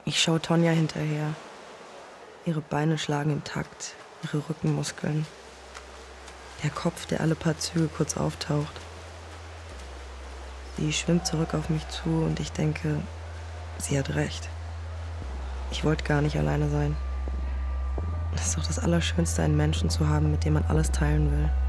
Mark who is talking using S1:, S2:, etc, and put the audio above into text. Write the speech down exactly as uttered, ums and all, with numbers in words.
S1: Ich schaue Tonja hinterher. Ihre Beine schlagen im Takt, ihre Rückenmuskeln. Der Kopf, der alle paar Züge kurz auftaucht. Sie schwimmt zurück auf mich zu und ich denke, sie hat recht. Ich wollte gar nicht alleine sein. Es ist doch das Allerschönste, einen Menschen zu haben, mit dem man alles teilen will.